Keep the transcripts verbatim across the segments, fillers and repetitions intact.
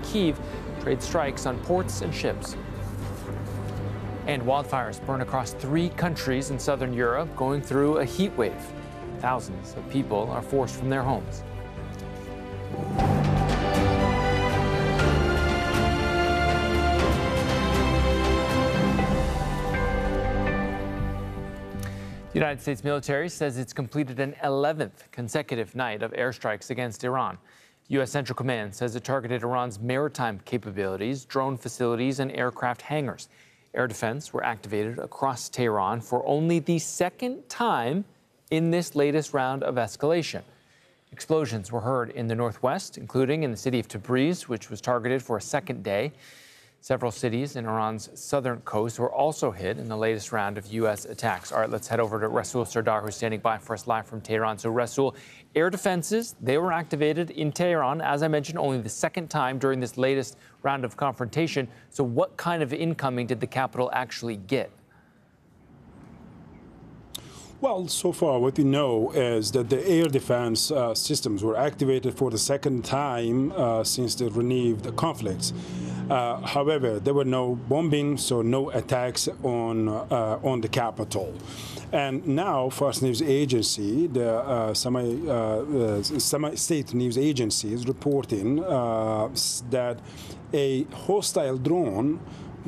Kyiv trade strikes on ports and ships. And wildfires burn across three countries in southern Europe, going through a heat wave. Thousands of people are forced from their homes. The United States military says it's completed an eleventh consecutive night of airstrikes against Iran. U S Central Command says it targeted Iran's maritime capabilities, drone facilities, and aircraft hangars. Air defense were activated across Tehran for only the second time in this latest round of escalation. Explosions were heard in the northwest, including in the city of Tabriz, which was targeted for a second day. Several cities in Iran's southern coast were also hit in the latest round of U S attacks. All right, let's head over to Rasul Sardar, who's standing by for us live from Tehran. So, Rasul, air defenses, they were activated in Tehran, as I mentioned, only the second time during this latest round of confrontation. So what kind of incoming did the capital actually get? Well, so far what we know is that the air defense uh, systems were activated for the second time uh, since the renewed conflicts. Uh, however, there were no bombings, so no attacks on uh, on the capital. And now, Fars News Agency, the uh, semi, uh, uh, semi-state news agency, is reporting uh, that a hostile drone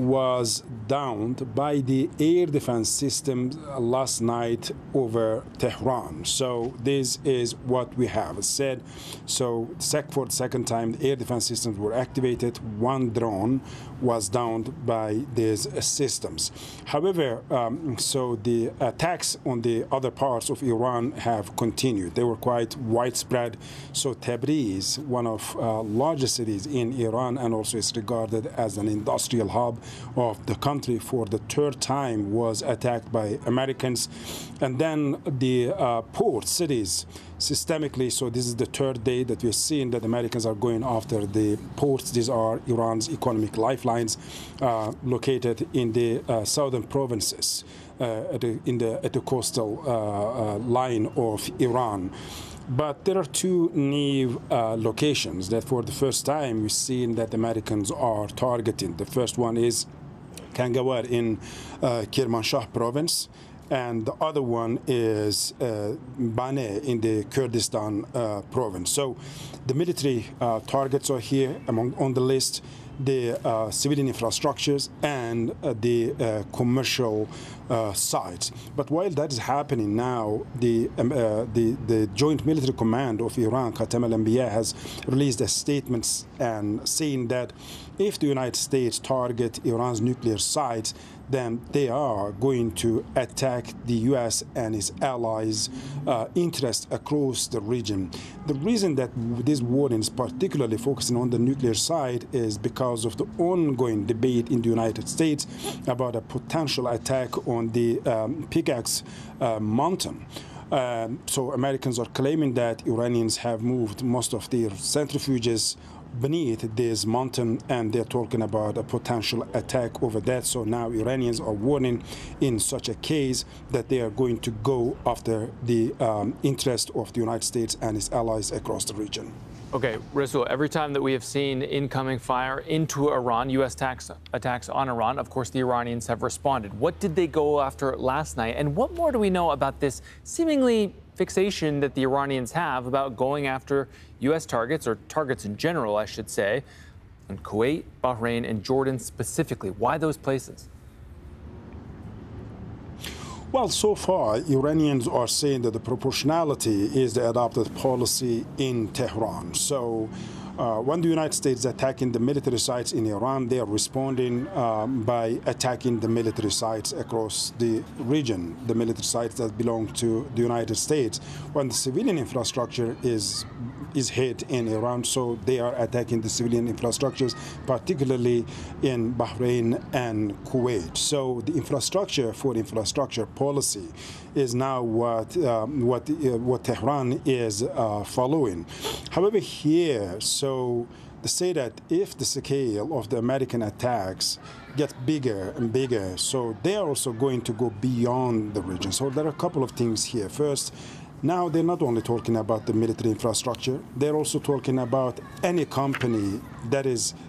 was downed by the air defense system last night over Tehran. So this is what we have said. So for the second time, the air defense systems were activated. One drone was downed by these systems. However, um, so the attacks on the other parts of Iran have continued. They were quite widespread. So Tabriz, one of uh, largest cities in Iran, and also is regarded as an industrial hub of the country, for the third time was attacked by Americans. And then the uh, port cities systemically, so this is the third day that we're seeing that Americans are going after the ports. These are Iran's economic lifelines uh, located in the uh, southern provinces, uh, at, the, in the, at the coastal uh, uh, line of Iran. But there are two new uh, locations that for the first time we've seen that Americans are targeting. The first one is Kangawar in uh, Kermanshah province, and the other one is uh, Bane in the Kurdistan uh, province. So the military uh, targets are here among on the list, the uh, civilian infrastructures and uh, the uh, commercial uh, sites. But while that is happening now, the, um, uh, the, the Joint Military Command of Iran, Khatam al-Anbiya, has released a statement and saying that if the United States target Iran's nuclear sites, then they are going to attack the U S and its allies' uh, interests across the region. The reason that this warning is particularly focusing on the nuclear side is because of the ongoing debate in the United States about a potential attack on the um, Pickaxe uh, Mountain. Um, so Americans are claiming that Iranians have moved most of their centrifuges beneath this mountain, and they're talking about a potential attack over that. So now Iranians are warning in such a case that they are going to go after the um, interest of the United States and its allies across the region. Okay, Rasul, every time that we have seen incoming fire into Iran, U S attacks, attacks on Iran, of course, the Iranians have responded. What did they go after last night? And what more do we know about this seemingly fixation that the Iranians have about going after U S targets, or targets in general, I should say, in Kuwait, Bahrain, and Jordan specifically? Why those places? Well, so far, Iranians are saying that the proportionality is the adopted policy in Tehran. So uh, when the United States is attacking the military sites in Iran, they are responding um, by attacking the military sites across the region, the military sites that belong to the United States. When the civilian infrastructure is is hit in Iran, so they are attacking the civilian infrastructures, particularly in Bahrain and Kuwait. So the infrastructure for infrastructure policy is now what um, what uh, what Tehran is uh, following. However, here, so they say that if the scale of the American attacks gets bigger and bigger, so they are also going to go beyond the region. So there are a couple of things here. First, now they're not only talking about the military infrastructure, they're also talking about any company that is